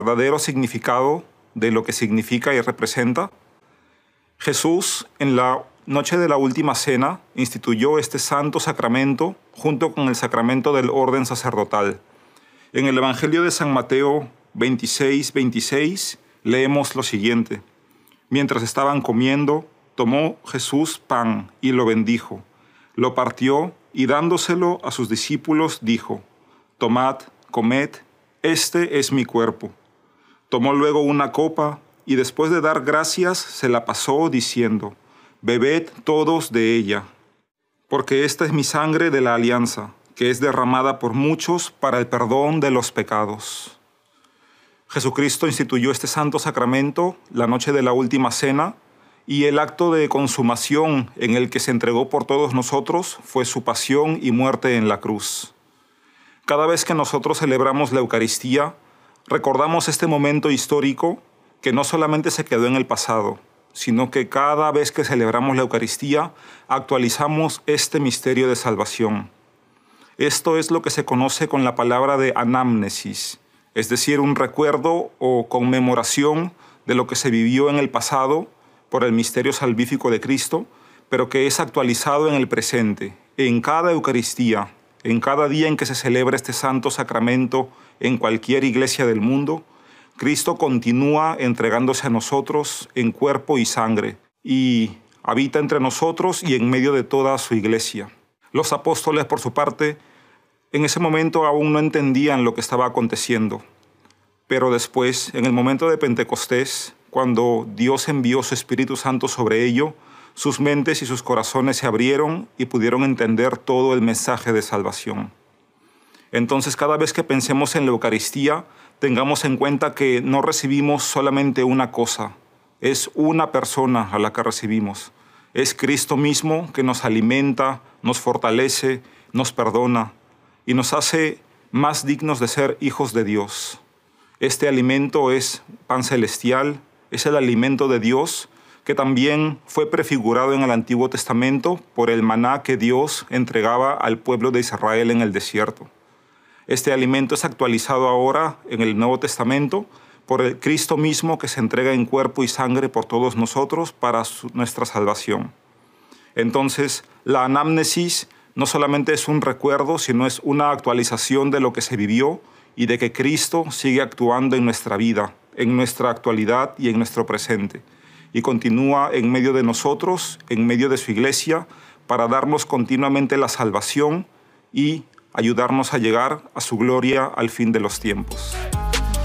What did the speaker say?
verdadero significado de lo que significa y representa, Jesús, en la noche de la última cena, instituyó este santo sacramento junto con el sacramento del orden sacerdotal. En el Evangelio de San Mateo 26:26 leemos lo siguiente: Mientras estaban comiendo, tomó Jesús pan y lo bendijo, lo partió y dándoselo a sus discípulos dijo: Tomad, comed, este es mi cuerpo. Tomó luego una copa y después de dar gracias se la pasó diciendo: Bebed todos de ella, porque esta es mi sangre de la alianza, que es derramada por muchos para el perdón de los pecados. Jesucristo instituyó este santo sacramento la noche de la última cena, y el acto de consumación en el que se entregó por todos nosotros fue su pasión y muerte en la cruz. Cada vez que nosotros celebramos la Eucaristía, recordamos este momento histórico que no solamente se quedó en el pasado, sino que cada vez que celebramos la Eucaristía, actualizamos este misterio de salvación. Esto es lo que se conoce con la palabra de anamnesis, es decir, un recuerdo o conmemoración de lo que se vivió en el pasado por el misterio salvífico de Cristo, pero que es actualizado en el presente, en cada Eucaristía, en cada día en que se celebra este santo sacramento en cualquier iglesia del mundo. Cristo continúa entregándose a nosotros en cuerpo y sangre y habita entre nosotros y en medio de toda su iglesia. Los apóstoles, por su parte, en ese momento aún no entendían lo que estaba aconteciendo, pero después, en el momento de Pentecostés, cuando Dios envió su Espíritu Santo sobre ellos, sus mentes y sus corazones se abrieron y pudieron entender todo el mensaje de salvación. Entonces, cada vez que pensemos en la Eucaristía, tengamos en cuenta que no recibimos solamente una cosa, es una persona a la que recibimos. Es Cristo mismo que nos alimenta, nos fortalece, nos perdona y nos hace más dignos de ser hijos de Dios. Este alimento es pan celestial, es el alimento de Dios que también fue prefigurado en el Antiguo Testamento por el maná que Dios entregaba al pueblo de Israel en el desierto. Este alimento es actualizado ahora en el Nuevo Testamento por el Cristo mismo que se entrega en cuerpo y sangre por todos nosotros para nuestra salvación. Entonces, la anamnesis no solamente es un recuerdo, sino es una actualización de lo que se vivió y de que Cristo sigue actuando en nuestra vida, en nuestra actualidad y en nuestro presente. Y continúa en medio de nosotros, en medio de su iglesia, para darnos continuamente la salvación y ayudarnos a llegar a su gloria al fin de los tiempos.